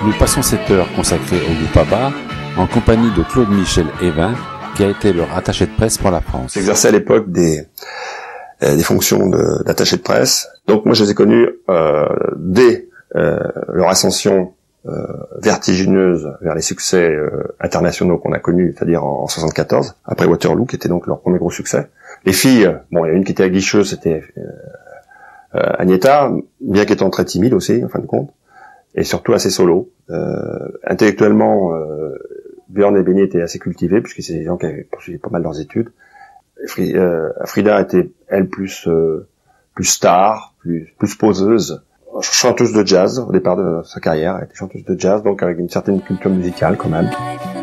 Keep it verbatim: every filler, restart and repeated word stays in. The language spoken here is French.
Nous passons cette heure consacrée au groupe ABBA en compagnie de Claude-Michel Evin, qui a été leur attaché de presse pour la France. J'exerçais à l'époque des, euh, des fonctions de, d'attaché de presse. Donc moi je les ai connus euh, dès euh, leur ascension euh, vertigineuse vers les succès euh, internationaux qu'on a connus, c'est-à-dire en, en soixante-quatorze, après Waterloo, qui était donc leur premier gros succès. Les filles, bon, il y a une qui était aguicheuse, c'était euh, euh, Agnetha, bien qu'étant très timide aussi, en fin de compte, et surtout assez solo. Euh, intellectuellement, euh, Björn et Benny étaient assez cultivés, puisque c'est des gens qui avaient poursuivi pas mal leurs études. Fri- euh, Frida était, elle, plus euh, plus star, plus plus poseuse, chanteuse de jazz au départ de sa carrière. Elle était chanteuse de jazz, donc avec une certaine culture musicale quand même.